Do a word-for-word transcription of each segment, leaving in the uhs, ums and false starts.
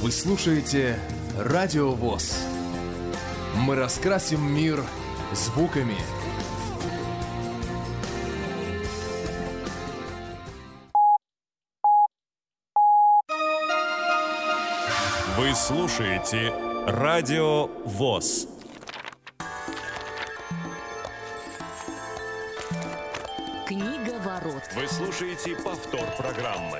Вы слушаете Радио ВОС. Мы раскрасим мир звуками. Вы слушаете Радио ВОС. Книга ворот. Вы слушаете повтор программы.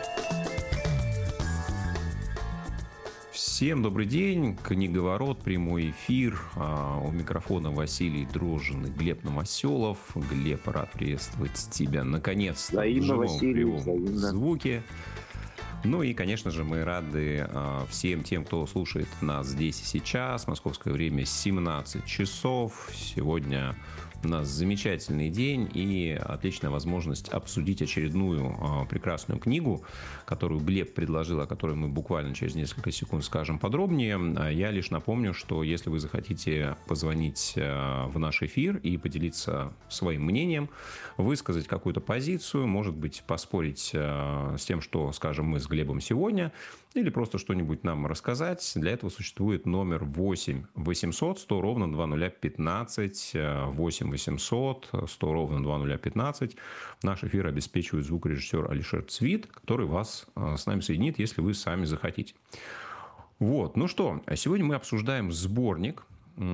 Всем добрый день. Книга ворот, прямой эфир. А, у микрофона Василий Дрожжин и Глеб Новоселов. Глеб, рад приветствовать тебя наконец-то в живом кривом звуке. Ну и, конечно же, мы рады а, всем тем, кто слушает нас здесь и сейчас. Московское время семнадцать часов. Сегодня у нас замечательный день и отличная возможность обсудить очередную а, прекрасную книгу, которую Глеб предложил, о которой мы буквально через несколько секунд скажем подробнее. Я лишь напомню, что если вы захотите позвонить а, в наш эфир и поделиться своим мнением, высказать какую-то позицию, может быть, поспорить а, с тем, что скажем мы с Глебом сегодня, или просто что-нибудь нам рассказать, для этого существует номер восемь восемьсот сто ровно двадцать ноль пятнадцать, восемь восемьсот сто ровно двадцать ноль пятнадцать. Наш эфир обеспечивает звукорежиссер Алишер Цвит, который вас с нами соединит, если вы сами захотите. Вот, ну что, сегодня мы обсуждаем сборник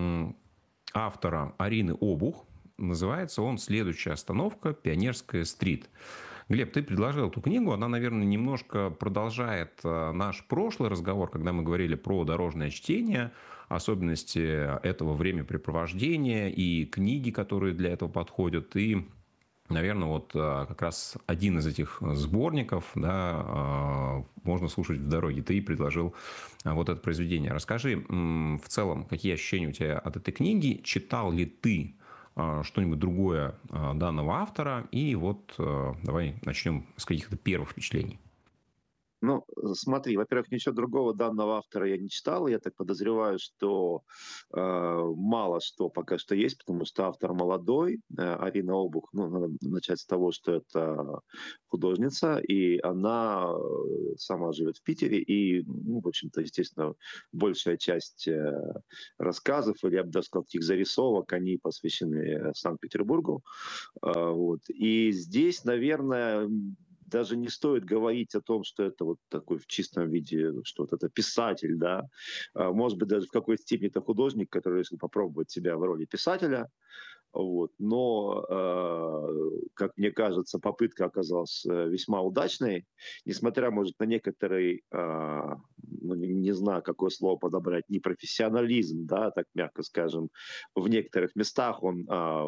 автора Арины Обух. Называется он «Следующая остановка. Пионерская стрит». Глеб, ты предложил эту книгу, она, наверное, немножко продолжает наш прошлый разговор, когда мы говорили про дорожное чтение, особенности этого времяпрепровождения и книги, которые для этого подходят. И, наверное, вот как раз один из этих сборников, да, можно слушать в дороге. Ты предложил вот это произведение. Расскажи в целом, какие ощущения у тебя от этой книги, читал ли ты что-нибудь другое данного автора. И вот давай начнем с каких-то первых впечатлений. Ну, смотри, во-первых, ничего другого данного автора я не читал. Я так подозреваю, что э, мало что пока что есть, потому что автор молодой. Э, Арина Обух, ну, надо начать с того, что это художница, и она сама живет в Питере. И, ну, в общем-то, естественно, большая часть э, рассказов, или я бы даже сказал, таких зарисовок, они посвящены Санкт-Петербургу. Э, вот. И здесь, наверное, даже не стоит говорить о том, что это вот такой в чистом виде, что вот это писатель, да. Может быть, даже в какой-то степени это художник, который решил попробовать себя в роли писателя. Вот. Но, э, как мне кажется, попытка оказалась весьма удачной. Несмотря, может, на некоторый, э, ну, не знаю, какое слово подобрать, непрофессионализм, да, так мягко скажем, в некоторых местах он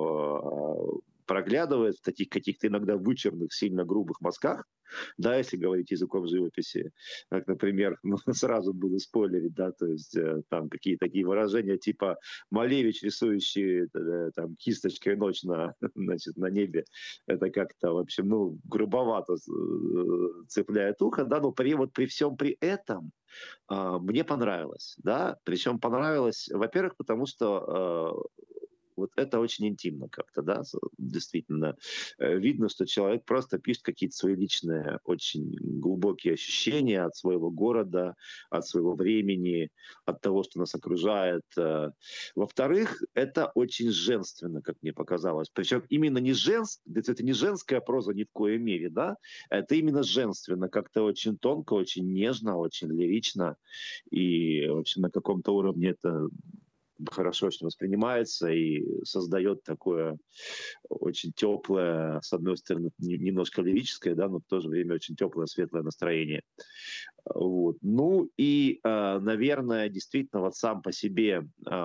э, проглядывает в таких каких-то иногда вычурных, сильно грубых мазках, да, если говорить языком живописи, как, например, ну, сразу буду спойлерить, да, то есть э, там какие такие выражения типа Малевич, рисующий э, там кисточкой ночь на, значит, на небе, это как-то, в общем, ну, грубовато э, цепляет ухо, да, но при, вот при всем при этом э, мне понравилось, да, причем понравилось, во-первых, потому что э, вот это очень интимно как-то, да, действительно. Видно, что человек просто пишет какие-то свои личные, очень глубокие ощущения от своего города, от своего времени, от того, что нас окружает. Во-вторых, это очень женственно, как мне показалось. Причем именно не женск, это не женская проза ни в коей мере, да, это именно женственно, как-то очень тонко, очень нежно, очень лирично. И, в общем, на каком-то уровне это хорошо очень воспринимается и создает такое очень теплое, с одной стороны, немножко лирическое, да, но в то же время очень теплое, светлое настроение. Вот. Ну и, наверное, действительно, вот сам по себе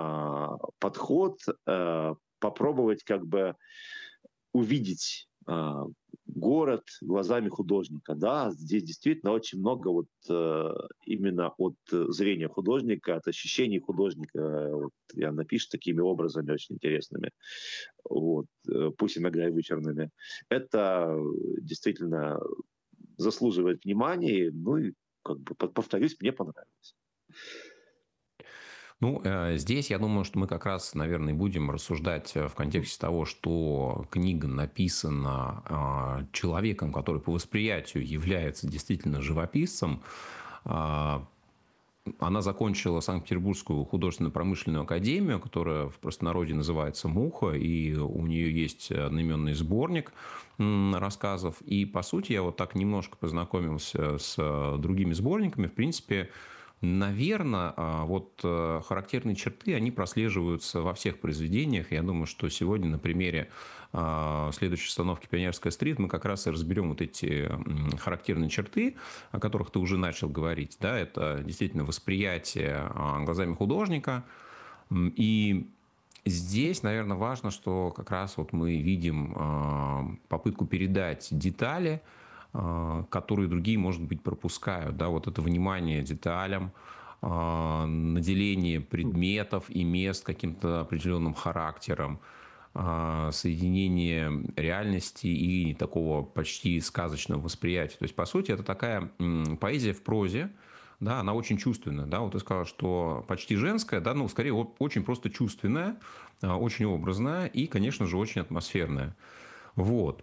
подход попробовать как бы увидеть город глазами художника, да, здесь действительно очень много вот э, именно от зрения художника, от ощущений художника, вот, и она пишет такими образами очень интересными, вот, пусть иногда и вычурными. Это действительно заслуживает внимания, ну и, как бы, повторюсь, мне понравилось. Ну, здесь, я думаю, что мы как раз, наверное, будем рассуждать в контексте того, что книга написана человеком, который по восприятию является действительно живописцем. она закончила Санкт-Петербургскую художественно-промышленную академию, которая в простонародье называется «Муха», и у нее есть одноименный сборник рассказов. И, по сути, я вот так немножко познакомился с другими сборниками. В принципе, наверное, вот характерные черты, они прослеживаются во всех произведениях. Я думаю, что сегодня на примере следующей остановки «Пионерская стрит» мы как раз и разберем вот эти характерные черты, о которых ты уже начал говорить. Да, это действительно восприятие глазами художника. И здесь, наверное, важно, что как раз вот мы видим попытку передать детали, которые другие, может быть, пропускают. Да, вот это внимание деталям, наделение предметов и мест каким-то определенным характером, соединение реальности и такого почти сказочного восприятия. То есть, по сути, это такая поэзия в прозе, да, она очень чувственная. Да, вот ты сказал, что почти женская, да, ну, скорее, очень просто чувственная, очень образная и, конечно же, очень атмосферная. Вот.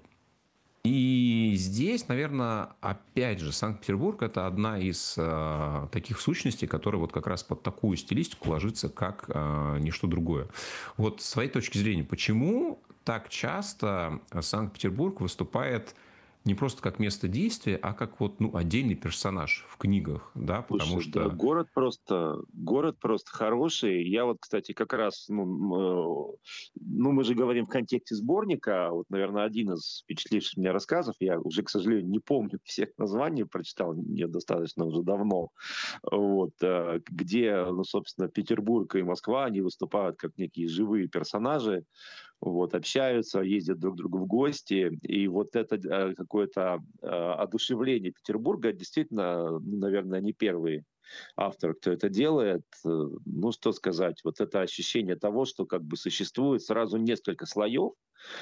И здесь, наверное, опять же, Санкт-Петербург – это одна из э, таких сущностей, которая вот как раз под такую стилистику ложится, как э, ничто другое. Вот с своей точки зрения, почему так часто Санкт-Петербург выступает не просто как место действия, а как вот, ну, отдельный персонаж в книгах, да, потому Слушай, что... да, город просто, город просто хороший. Я вот, кстати, как раз, ну, ну, мы же говорим в контексте сборника, вот, наверное, один из впечатливших меня рассказов, я уже, к сожалению, не помню всех названий, прочитал я достаточно уже давно, вот, где, ну, собственно, Петербург и Москва, они выступают как некие живые персонажи, вот, общаются, ездят друг к другу в гости, и вот это э, какое-то э, одушевление Петербурга действительно, ну, наверное, не первый автор, кто это делает. Ну, что сказать, вот это ощущение того, что как бы существует сразу несколько слоев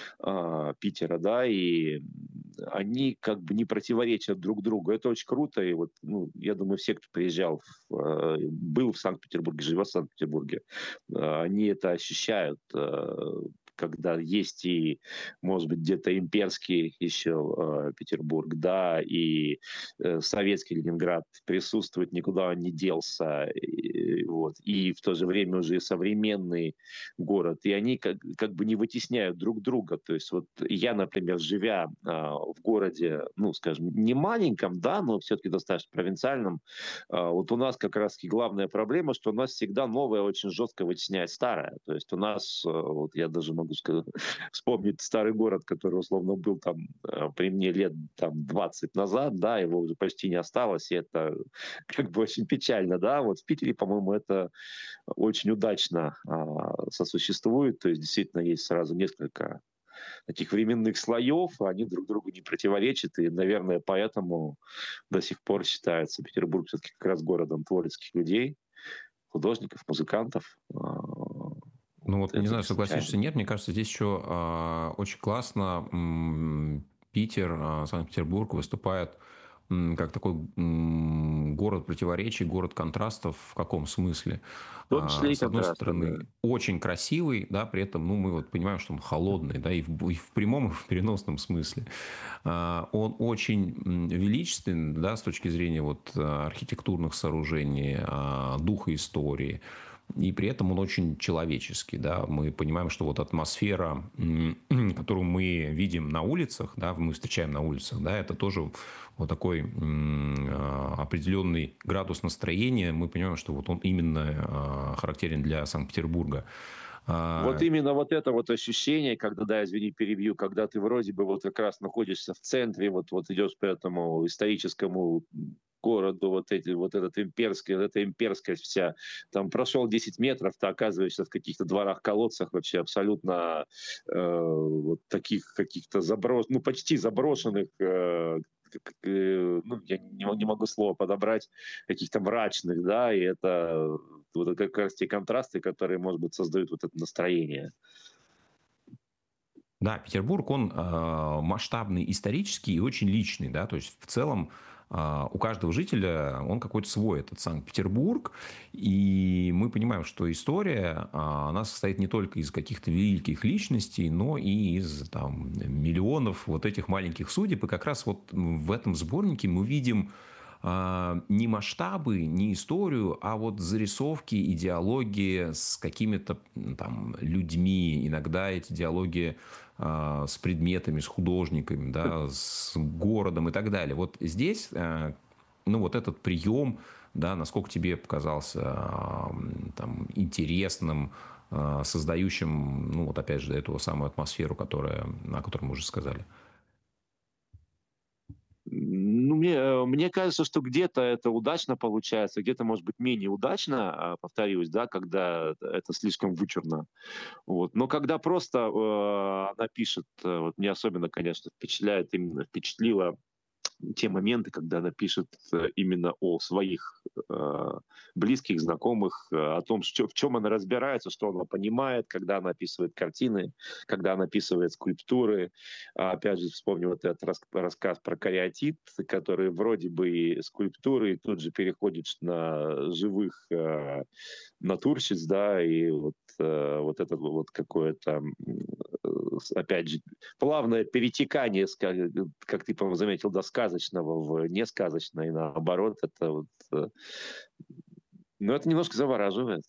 э, Питера, да, и они как бы не противоречат друг другу. Это очень круто, и вот, ну, я думаю, все, кто приезжал, в, э, был в Санкт-Петербурге, живет в Санкт-Петербурге, э, они это ощущают, э, когда есть и, может быть, где-то имперский еще э, Петербург, да, и э, советский Ленинград присутствует, никуда он не делся, и, вот, и в то же время уже современный город, и они как, как бы не вытесняют друг друга, то есть вот я, например, живя э, в городе, ну, скажем, не маленьком, да, но все-таки достаточно провинциальном, э, вот у нас как раз-таки главная проблема, что у нас всегда новое очень жестко вытесняет старое, то есть у нас, э, вот я даже могу сказать, вспомнить старый город, который условно был там при мне лет там, двадцать назад, да, его уже почти не осталось, и это как бы очень печально, да, вот в Питере, по-моему, это очень удачно а, сосуществует, то есть действительно есть сразу несколько таких временных слоев, они друг другу не противоречат, и, наверное, поэтому до сих пор считается Петербург все-таки как раз городом творческих людей, художников, музыкантов. Ну вот, это не знаю, согласишься, нет, мне кажется, здесь еще э, очень классно м, Питер, э, Санкт-Петербург выступает м, как такой м, город противоречий, город контрастов. В каком смысле? В том числе и С одной контраст, стороны, да. очень красивый, да, при этом, ну, мы вот понимаем, что он холодный, да, и в, и в прямом, и в переносном смысле. Э, он очень величественный, да, с точки зрения вот архитектурных сооружений, э, духа истории. И при этом он очень человеческий. Да? Мы понимаем, что вот атмосфера, которую мы видим на улицах, да, мы встречаем на улицах, да, это тоже вот такой определенный градус настроения. Мы понимаем, что вот он именно характерен для Санкт-Петербурга. Вот именно вот это вот ощущение, когда, да, извини, перебью, когда ты вроде бы вот как раз находишься в центре, вот, вот идешь по этому историческому городу, вот, эти, вот этот имперский, вот эта имперская вся, там прошел десять метров, ты оказываешься в каких-то дворах-колодцах вообще абсолютно э, вот таких каких-то заброшенных, ну почти заброшенных, э, ну, я не, не могу слова подобрать, каких-то мрачных, да, и это вот как раз те контрасты, которые, может быть, создают вот это настроение. Да, Петербург, он э, масштабный, исторический и очень личный, да, то есть в целом э, у каждого жителя он какой-то свой, этот Санкт-Петербург, и мы понимаем, что история, э, она состоит не только из каких-то великих личностей, но и из там, миллионов вот этих маленьких судеб, и как раз вот в этом сборнике мы видим а, не масштабы, не историю, а вот зарисовки, идеологии с какими-то там людьми. Иногда эти диалоги а, с предметами, с художниками, да, с городом и так далее. Вот здесь, а, ну, вот этот прием, да, насколько тебе показался а, там, интересным, а, создающим, ну, вот опять же, эту самую атмосферу, которая, о которой мы уже сказали. Ну, мне, э, мне кажется, что где-то это удачно получается, где-то, может быть, менее удачно, а, повторюсь, да, когда это слишком вычурно. Вот. Но когда просто э, она пишет, э, вот мне особенно, конечно, впечатляет, именно впечатлило те моменты, когда она пишет э, именно о своих э, близких, знакомых, э, о том, что, в чем она разбирается, что она понимает, когда она описывает картины, когда она описывает скульптуры. А, опять же, вспомню вот этот рас, рассказ про кариатид, который вроде бы и скульптуры, и тут же переходит на живых э, натурщиц, да, и вот, э, вот это вот какое-то, э, опять же, плавное перетекание, как ты, по-моему, заметил, до сказочного в несказочное, и наоборот, это вот... э, Ну, это немножко завораживает.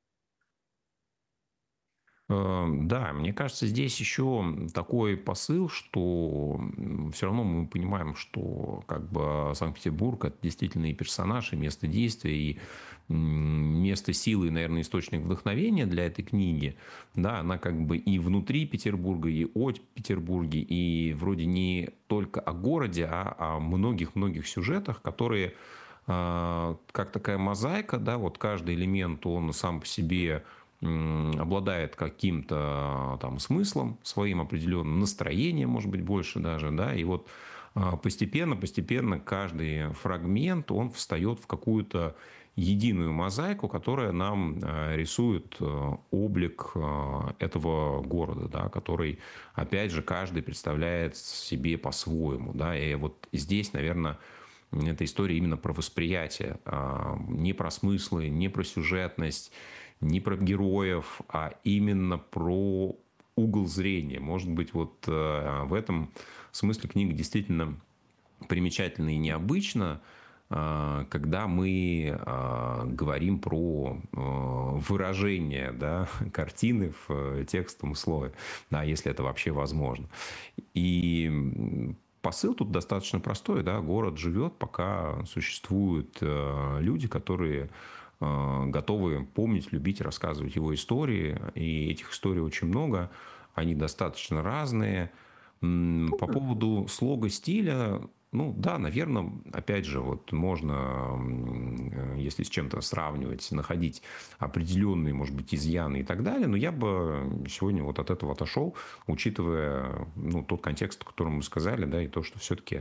Э, Да, мне кажется, здесь еще такой посыл, что все равно мы понимаем, что как бы Санкт-Петербург — это действительно и персонаж, и место действия, и место силы, и, наверное, источник вдохновения для этой книги. Да, она как бы и внутри Петербурга, и о Петербурге, и вроде не только о городе, а о многих-многих сюжетах, которые как такая мозаика, да, вот каждый элемент, он сам по себе обладает каким-то там смыслом своим определенным, настроением, может быть, больше даже, да, и вот постепенно, постепенно каждый фрагмент, он встает в какую-то единую мозаику, которая нам рисует облик этого города, да, который, опять же, каждый представляет себе по-своему, да, и вот здесь, наверное, эта история именно про восприятие, не про смыслы, не про сюжетность, не про героев, а именно про угол зрения. Может быть, вот в этом смысле книга действительно примечательна и необычна, когда мы говорим про выражение, да, картины в текстовом слое, да, если это вообще возможно. И посыл тут достаточно простой, да, город живет, пока существуют люди, которые готовы помнить, любить, рассказывать его истории. И этих историй очень много. Они достаточно разные. По поводу слога, стиля, ну да, наверное, опять же, вот можно, если с чем-то сравнивать, находить определенные, может быть, изъяны и так далее, но я бы сегодня вот от этого отошел, учитывая, ну, тот контекст, о котором мы сказали, да, и то, что все-таки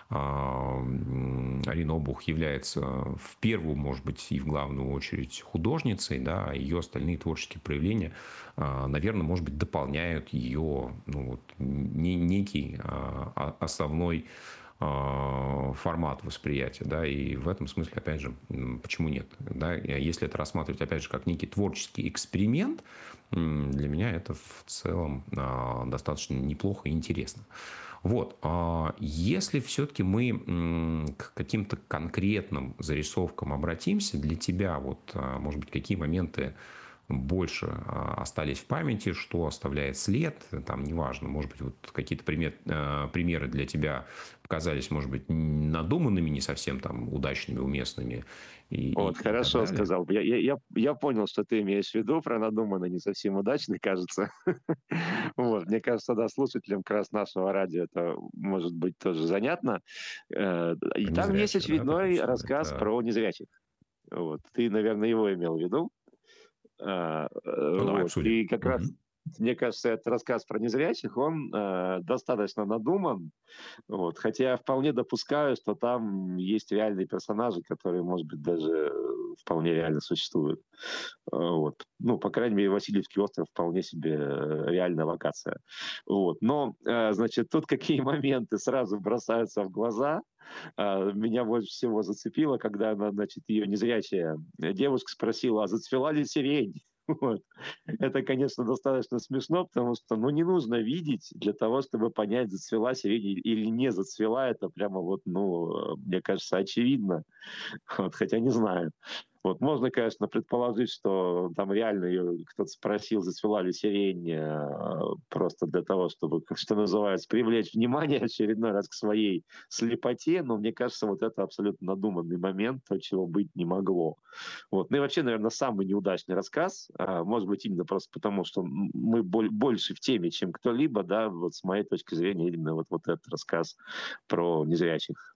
Арина Обух является в первую, может быть, и в главную очередь художницей, да, а ее остальные творческие проявления, наверное, может быть, дополняют ее, ну, вот, некий основной формат восприятия, да, и в этом смысле, опять же, почему нет, да, если это рассматривать, опять же, как некий творческий эксперимент, для меня это в целом достаточно неплохо и интересно. Вот, если все-таки мы к каким-то конкретным зарисовкам обратимся, для тебя, вот, может быть, какие моменты больше остались в памяти, что оставляет след, там, неважно, может быть, вот какие-то пример, примеры для тебя показались, может быть, надуманными, не совсем там удачными, уместными. И, вот, и, хорошо и сказал. Я, я, я понял, что ты имеешь в виду про надуманный, не совсем удачный, кажется. Вот, мне кажется, да, слушателям как раз нашего радио это может быть тоже занятно. И там есть незрячих, да, очередной допустим, рассказ это... про незрячих. Вот. Ты, наверное, его имел в виду. А, Ну, давай вот. обсудим. И как раз, мне кажется, этот рассказ про незрячих, он э, достаточно надуман, вот. Хотя я вполне допускаю, что там есть реальные персонажи, которые, может быть, даже вполне реально существуют. Вот. Ну, по крайней мере, Васильевский остров вполне себе реальная локация. Вот. Но, э, значит, тут какие моменты сразу бросаются в глаза. Меня больше всего зацепило, когда она, значит, ее незрячая девушка спросила, а зацвела ли сирень? Вот. Это, конечно, достаточно смешно, потому что, ну, не нужно видеть для того, чтобы понять, зацвела сирень или не зацвела. Это прямо вот, ну, мне кажется, очевидно. Вот, хотя не знаю. Вот можно, конечно, предположить, что там реально ее кто-то спросил, зацвела ли сирень, э, просто для того, чтобы, как что называется, привлечь внимание очередной раз к своей слепоте, но мне кажется, вот это абсолютно надуманный момент, то, чего быть не могло. Вот. Ну и вообще, наверное, самый неудачный рассказ, а, может быть, именно просто потому, что мы боль, больше в теме, чем кто-либо, да, вот с моей точки зрения, именно вот, вот этот рассказ про незрячих.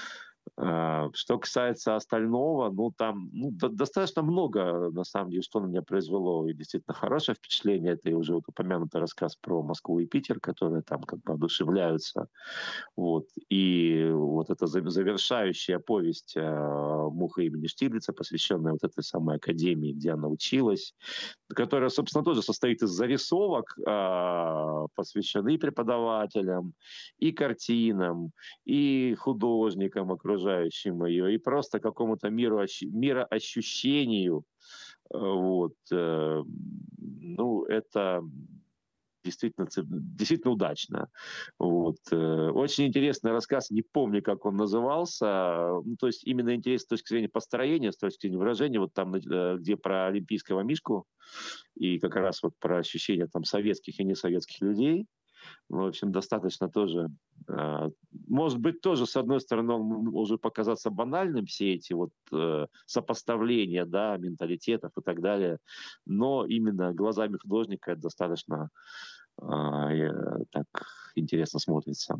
А, Что касается остального, ну там ну, до- достаточно много, на самом деле, что на меня произвело и действительно хорошее впечатление. Это и уже вот упомянутый рассказ про Москву и Питер, которые там как бы одушевляются. Вот. И вот эта за- завершающая повесть э, «Муха» имени Штирлица, посвященная вот этой самой академии, где она училась, которая, собственно, тоже состоит из зарисовок, э, посвященных и преподавателям, и картинам, и художникам, окружающим ее, и просто какому-то миру, ощ- мироощущению. Э, Вот. э, Ну, это действительно, ц- действительно удачно. Вот. э, Очень интересный рассказ, не помню, как он назывался. Ну, то есть именно интересно с точки зрения построения, с точки зрения выражения, вот там, э, где про олимпийского мишку и как раз вот про ощущения там советских и несоветских людей. В общем, достаточно тоже, э, может быть, тоже, с одной стороны, он может показаться банальным, все эти вот э, сопоставления, да, менталитетов и так далее, но именно глазами художника это достаточно э, э, так интересно смотрится.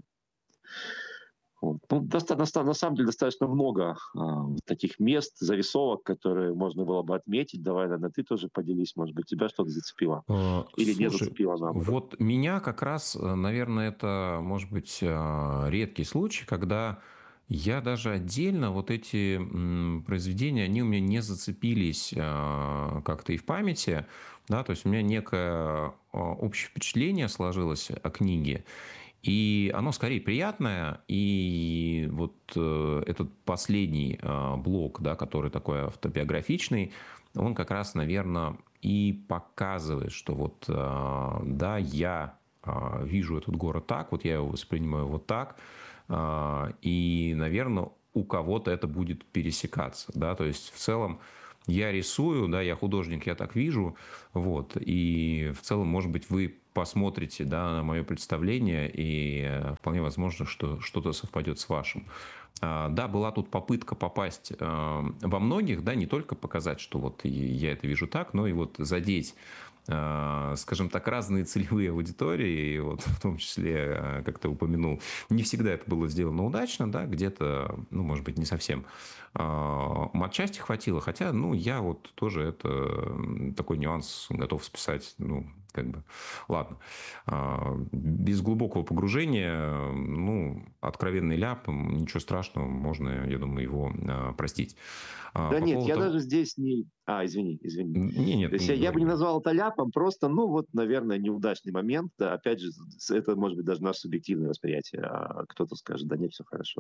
Вот. Ну, доста- доста- на самом деле достаточно много а, таких мест, зарисовок, которые можно было бы отметить. Давай, наверное, ты тоже поделись, может быть, тебя что-то зацепило Э, или не Слушай, зацепило, наоборот. вот меня как раз, э, наверное, это, может быть, э, редкий случай, когда я даже отдельно вот эти м, произведения, они у меня не зацепились э, как-то и в памяти, да, то есть у меня некое э, общее впечатление сложилось о книге, и оно скорее приятное, и вот э, этот последний э, блок, да, который такой автобиографичный, он как раз, наверное, и показывает, что вот, э, да, я э, вижу этот город так, вот я его воспринимаю вот так, э, и, наверное, у кого-то это будет пересекаться, да, то есть в целом я рисую, да, я художник, я так вижу, вот, и в целом, может быть, вы посмотрите, да, на мое представление, и э, вполне возможно, что что-то совпадет с вашим. А, Да, была тут попытка попасть э, во многих, да, не только показать, что вот и я это вижу так, но и вот задеть, э, скажем так, разные целевые аудитории, и вот в том числе, э, как ты упомянул, не всегда это было сделано удачно, да, где-то, ну, может быть, не совсем а, матчасти хватило, хотя, ну, я вот тоже это м, такой нюанс готов списать, ну, как бы, ладно. А, Без глубокого погружения, ну, откровенный ляп, м, ничего страшного, можно, я думаю, его а, простить. А, Да По нет, поводу я того... даже здесь не... А, извини, извини. Не, То нет, есть не я, я бы говори, не говори. назвал это ляпом, просто, ну вот, наверное, неудачный момент. Да, опять же, с- это может быть даже наше субъективное восприятие, а кто-то скажет, да нет, все хорошо.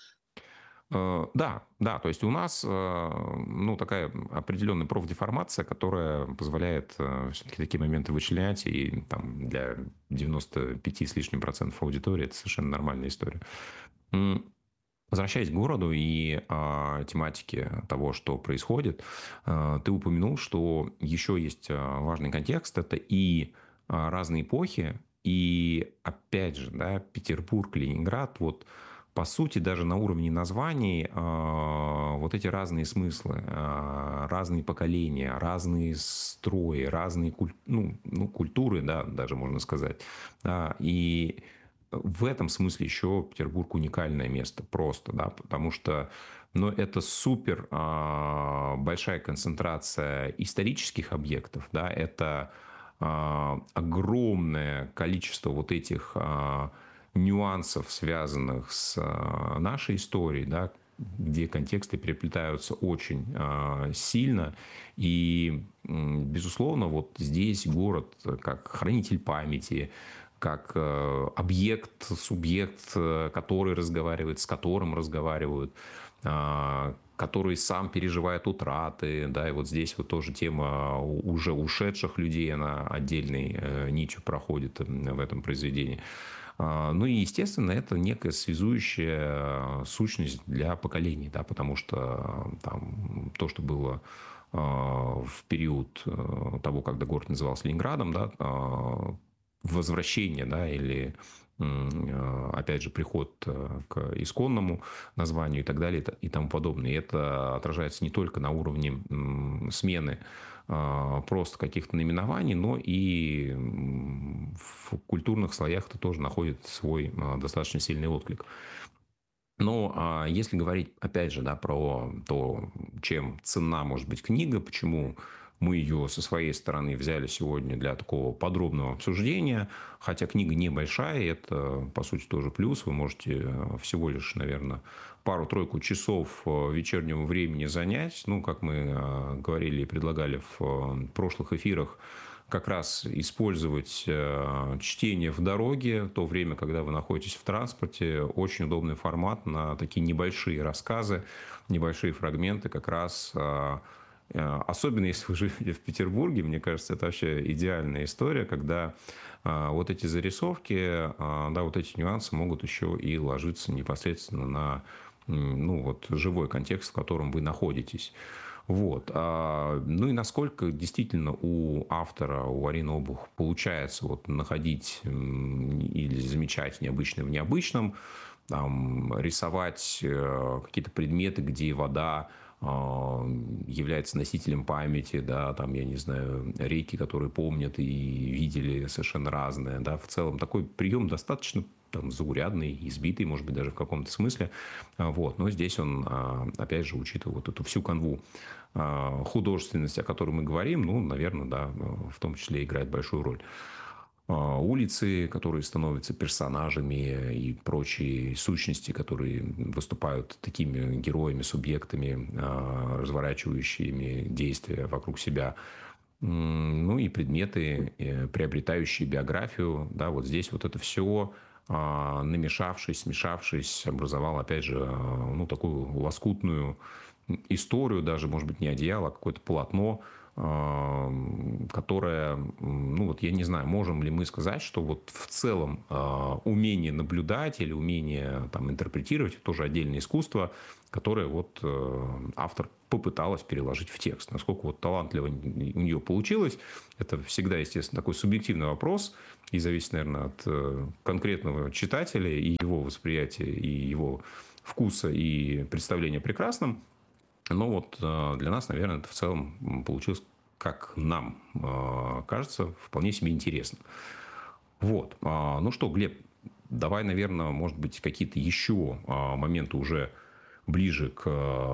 Э, Да, да, то есть у нас э, ну, такая определенная профдеформация, которая позволяет э, все-таки такие моменты вычленять, и там для девяноста пяти с лишним процентов аудитории это совершенно нормальная история. М, Возвращаясь к городу и а, тематике того, что происходит, а, ты упомянул, что еще есть а, важный контекст. Это и а, разные эпохи, и опять же, да, Петербург, Ленинград, вот по сути даже на уровне названий а, вот эти разные смыслы, а, разные поколения, разные строи, разные куль- ну, ну, культуры, да, даже можно сказать. Да, и в этом смысле еще Петербург уникальное место просто, да, потому что, ну, это супер а, большая концентрация исторических объектов, да, это а, огромное количество вот этих а, нюансов, связанных с а, нашей историей, да, где контексты переплетаются очень а, сильно. И, м, безусловно, вот здесь город как хранитель памяти, как э, объект, субъект, э, который разговаривает, с которым разговаривают, а, который сам переживает утраты, да, и вот здесь вот тоже тема уже ушедших людей, она отдельной э, нитью проходит в этом произведении. Ну и, естественно, это некая связующая сущность для поколений, да, потому что там то, что было в период того, когда город назывался Ленинградом, да, возвращение, да, или опять же приход к исконному названию и так далее и тому подобное. И это отражается не только на уровне смены просто каких-то наименований, но и в культурных слоях это тоже находит свой достаточно сильный отклик. Но если говорить, опять же, да, про то, чем ценна может быть книга, почему мы ее со своей стороны взяли сегодня для такого подробного обсуждения, хотя книга небольшая, это, по сути, тоже плюс. Вы можете всего лишь, наверное, пару-тройку часов вечернего времени занять. Ну, как мы говорили и предлагали в прошлых эфирах, как раз использовать чтение в дороге, то время, когда вы находитесь в транспорте. Очень удобный формат на такие небольшие рассказы, небольшие фрагменты, как раз... Особенно если вы живете в Петербурге, мне кажется, это вообще идеальная история, когда вот эти зарисовки, да, вот эти нюансы могут еще и ложиться непосредственно на, ну, вот, живой контекст, в котором вы находитесь. Вот. Ну и насколько действительно у автора, у Арины Обух получается вот находить или замечать необычное в необычном, там, рисовать какие-то предметы, где вода является носителем памяти, да, там, я не знаю, реки, которые помнят и видели совершенно разное, да, в целом такой прием достаточно там заурядный, избитый, может быть, даже в каком-то смысле, вот, но здесь он, опять же, учитывая вот эту всю канву художественности, о которой мы говорим, ну, наверное, да, в том числе играет большую роль. Улицы, которые становятся персонажами и прочие сущности, которые выступают такими героями, субъектами, разворачивающими действия вокруг себя. Ну и предметы, приобретающие биографию. Да, вот здесь вот это все, намешавшись, смешавшись, образовало, опять же, ну, такую лоскутную историю, даже, может быть, не одеяло, а какое-то полотно, которая, ну вот я не знаю, можем ли мы сказать, что вот в целом умение наблюдать или умение там интерпретировать – тоже отдельное искусство, которое вот автор попыталась переложить в текст. Насколько вот талантливо у нее получилось, это всегда, естественно, такой субъективный вопрос и зависит, наверное, от конкретного читателя и его восприятия, и его вкуса и представления о прекрасном. Но вот для нас, наверное, это в целом получилось, как нам кажется, вполне себе интересно. Вот. Ну что, Глеб, давай, наверное, может быть, какие-то еще моменты уже ближе к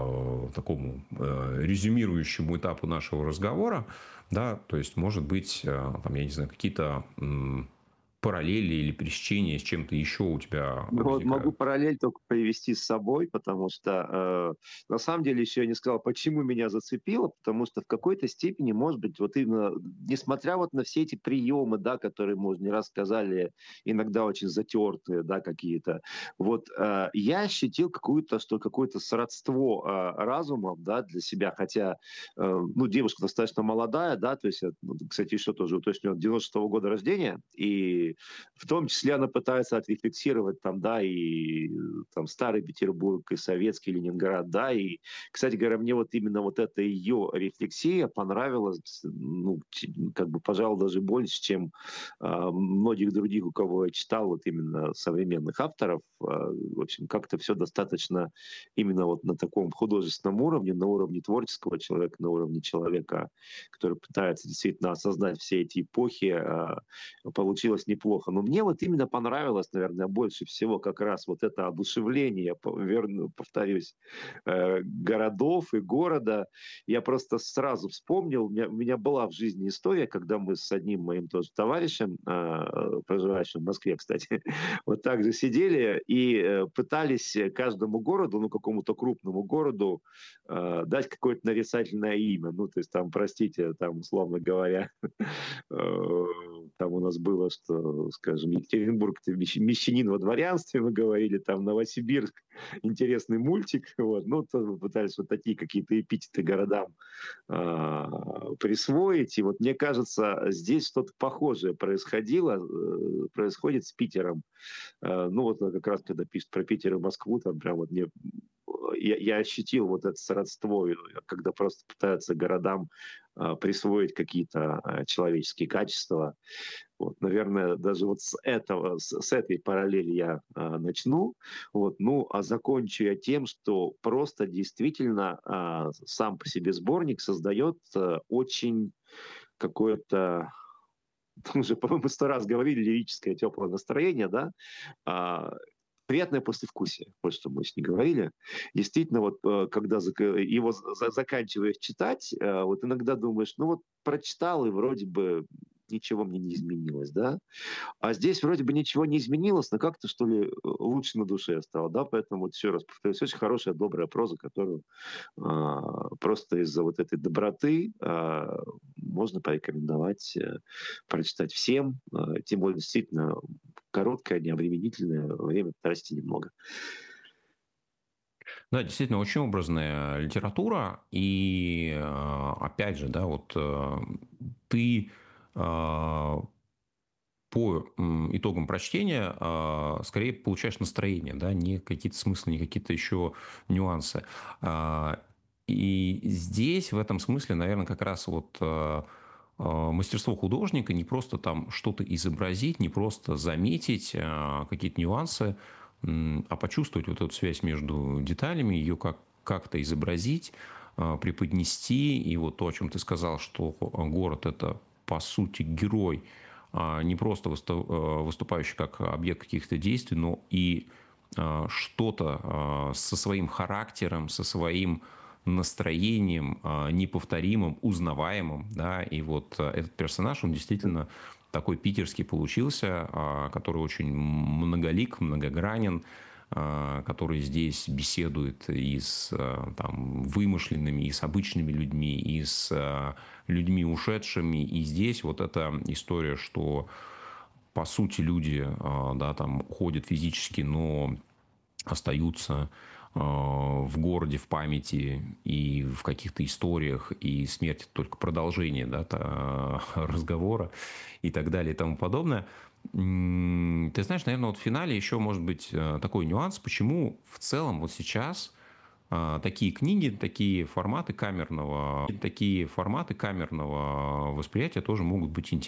такому резюмирующему этапу нашего разговора. Да, то есть, может быть, там, я не знаю, какие-то параллели или пересечения с чем-то еще у тебя ну, вот могу параллель только привести с собой, потому что э, на самом деле еще я не сказал, почему меня зацепило, потому что в какой-то степени, может быть, вот именно, несмотря вот на все эти приемы, да, которые мы уже не раз сказали, иногда очень затертые, да, какие-то, вот э, я ощутил какую-то, что какое-то сродство э, разумов, да, для себя, хотя, э, ну, девушка достаточно молодая, да, то есть, кстати, еще тоже уточню, девяносто шестого года рождения, и в том числе она пытается отрефлексировать там, да, и там старый Петербург, и советский Ленинград, да, и, кстати говоря, мне вот именно вот эта ее рефлексия понравилась, ну, как бы, пожалуй, даже больше, чем э, многих других, у кого я читал, вот именно современных авторов. Э, в общем, как-то все достаточно именно вот на таком художественном уровне, на уровне творческого человека, на уровне человека, который пытается действительно осознать все эти эпохи, э, получилось не неплохо. Но мне вот именно понравилось, наверное, больше всего как раз вот это одушевление, верно, повторюсь, э, городов и города. Я просто сразу вспомнил, у меня, у меня была в жизни история, когда мы с одним моим тоже товарищем, э, проживающим в Москве, кстати, вот так же сидели и э, пытались каждому городу, ну, какому-то крупному городу, э, дать какое-то нарицательное имя. Ну, то есть там, простите, там, условно говоря, э, там у нас было, что скажем, Екатеринбург — это мещанин во дворянстве, мы говорили, там Новосибирск — интересный мультик, вот, ну, то пытались вот такие какие-то эпитеты городам э, присвоить, и вот мне кажется, здесь что-то похожее происходило, э, происходит с Питером, э, ну, вот как раз когда пишут про Питер и Москву, там прям вот мне Я, я ощутил вот это сродство, когда просто пытаются городам а, присвоить какие-то а, человеческие качества. Вот, наверное, даже вот с этого, с, с этой параллели я а, начну. Вот, ну, а закончу я тем, что просто действительно а, сам по себе сборник создает а, очень какое-то, уже, по-моему, сто раз говорили, лирическое теплое настроение, да, а, приятное послевкусие, вот что мы с ней говорили. Действительно, вот когда его заканчиваешь читать, вот иногда думаешь, ну вот прочитал, и вроде бы ничего мне не изменилось, да. А здесь вроде бы ничего не изменилось, но как-то, что ли, лучше на душе стало, да. Поэтому вот еще раз повторюсь, очень хорошая, добрая проза, которую а, просто из-за вот этой доброты а, можно порекомендовать а, прочитать всем. А, тем более, действительно, короткое, необременительное, время потратить немного. Да, действительно, очень образная литература. И опять же, да, вот ты по итогам прочтения скорее получаешь настроение, да, не какие-то смыслы, не какие-то еще нюансы. И здесь в этом смысле, наверное, как раз вот мастерство художника не просто там что-то изобразить, не просто заметить какие-то нюансы, а почувствовать вот эту связь между деталями, ее как, как-то изобразить, преподнести. И вот то, о чем ты сказал, что город — это, по сути, герой, не просто выступающий как объект каких-то действий, но и что-то со своим характером, со своим настроением, неповторимым, узнаваемым. Да? И вот этот персонаж, он действительно такой питерский получился, который очень многолик, многогранен, который здесь беседует и с там, вымышленными, и с обычными людьми, и с людьми ушедшими. И здесь вот эта история, что по сути люди, да, там уходят физически, но остаются в городе, в памяти и в каких-то историях, и смерть — только продолжение, да, разговора и так далее и тому подобное. Ты знаешь, наверное, вот в финале еще может быть такой нюанс, почему в целом вот сейчас такие книги, такие форматы камерного, такие форматы камерного восприятия тоже могут быть интересны.